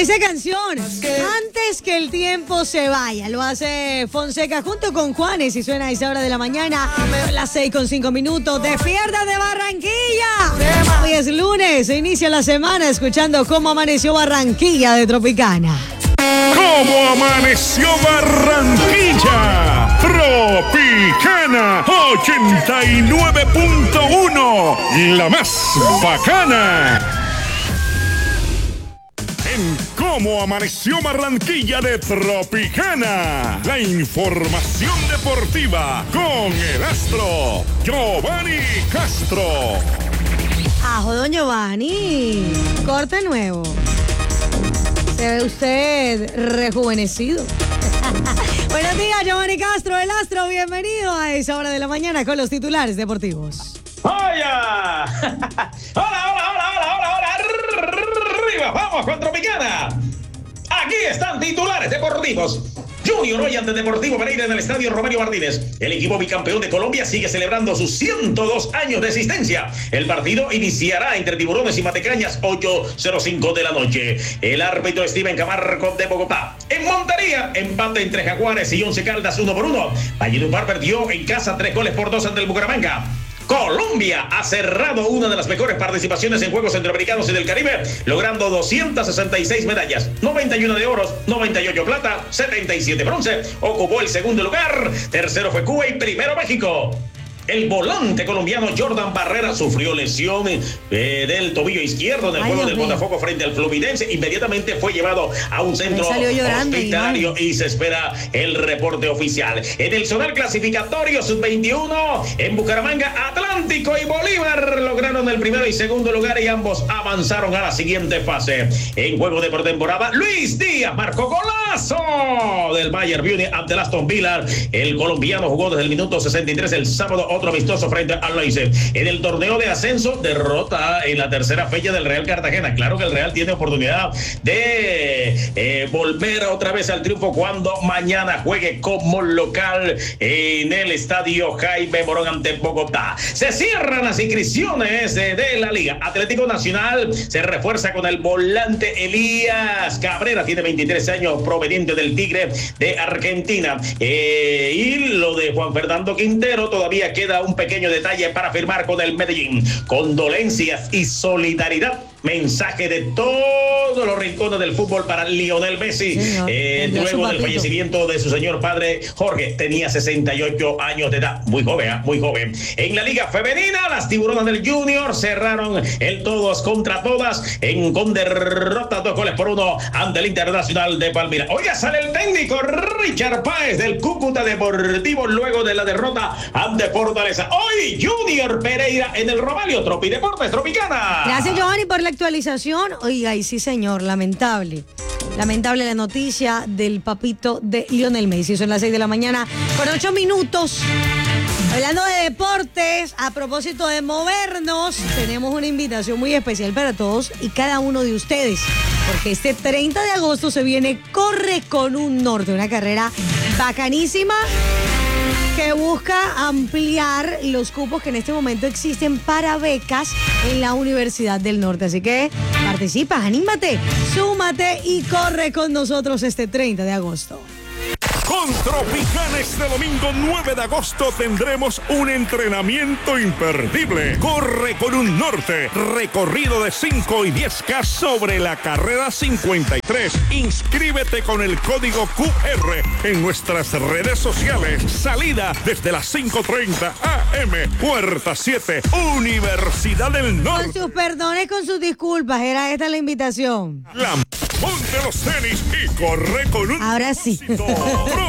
esa canción, Antes que el tiempo se vaya, lo hace Fonseca junto con Juanes y suena a esa hora de la mañana, las 6:05. Despierta de Barranquilla. Hoy es lunes, se inicia la semana escuchando cómo amaneció Barranquilla de Tropicana. ¿Cómo amaneció Barranquilla? Tropicana 89.1, la más bacana. En Cómo amaneció Barranquilla de Tropicana, la información deportiva con el astro Giovanni Castro. Ajo, don Giovanni, corte nuevo. Se ve usted rejuvenecido. Buenos días, Giovanni Castro, el astro. Bienvenido a esa hora de la mañana con los titulares deportivos. ¡Hola! ¡Hola! ¡Arriba! ¡Vamos con Tropicana! Aquí están titulares deportivos. Junior hoy ante Deportivo Pereira en el estadio Romario Martínez. El equipo bicampeón de Colombia sigue celebrando sus 102 años de existencia. El partido iniciará entre Tiburones y Matecañas 8:05 de la noche. El árbitro Steven Camargo de Bogotá. En Montería, empate entre Jaguares y Once Caldas 1-1. Valledupar perdió en casa 3-2 ante el Bucaramanga. Colombia ha cerrado una de las mejores participaciones en Juegos Centroamericanos y del Caribe, logrando 266 medallas, 91 de oro, 98 plata, 77 bronce. Ocupó el segundo lugar, tercero fue Cuba y primero México. El volante colombiano Jordan Barrera sufrió lesión del tobillo izquierdo en el juego del Botafogo frente al Fluminense. Inmediatamente fue llevado a un centro hospitalario y se espera el reporte oficial. En el zonal clasificatorio sub-21, en Bucaramanga, Atlántico y Bolívar lograron el primero y segundo lugar y ambos avanzaron a la siguiente fase. En juego de pretemporada, Luis Díaz marcó golazo del Bayern Múnich ante el Aston Villa. El colombiano jugó desde el minuto 63 el sábado, otro amistoso frente al Leipzig. En el torneo de ascenso, derrota en la tercera fecha del Real Cartagena. Claro que el Real tiene oportunidad de volver otra vez al triunfo cuando mañana juegue como local en el estadio Jaime Morón ante Bogotá. Se cierran las inscripciones de la Liga. Atlético Nacional se refuerza con el volante Elías Cabrera, tiene 23 años, proveniente del Tigre de Argentina. Y lo de Juan Fernando Quintero, todavía queda un pequeño detalle para firmar con el Medellín. Condolencias y solidaridad. Mensaje de todos los rincones del fútbol para Lionel Messi. Luego del fallecimiento de su señor padre, Jorge tenía 68 años de edad. Muy joven. En la Liga Femenina, las Tiburonas del Junior cerraron el todos contra todas con derrota 2-1 ante el Internacional de Palmira. Hoy ya sale el técnico Richard Páez del Cúcuta Deportivo luego de la derrota ante Fortaleza. Hoy Junior Pereira en el Romario. Tropi Deportes Tropicana. Gracias, Giovanni, por la actualización. Oiga, y sí, señor, lamentable la noticia del papito de Lionel Messi. Son las 6 de la mañana con 8 minutos. Hablando de deportes, a propósito de movernos, tenemos una invitación muy especial para todos y cada uno de ustedes, porque este 30 de agosto se viene Corre con un Norte, una carrera bacanísima que busca ampliar los cupos que en este momento existen para becas en la Universidad del Norte. Así que participa, anímate, súmate y corre con nosotros este 30 de agosto. Con Tropicana este domingo 9 de agosto tendremos un entrenamiento imperdible. Corre con un norte, recorrido de 5 y 10K sobre la carrera 53. Inscríbete con el código QR en nuestras redes sociales. Salida desde las 5:30 AM, Puerta 7, Universidad del Norte. Con sus perdones, con sus disculpas, era esta la invitación. Ponte los tenis y corre con un... Ahora sí.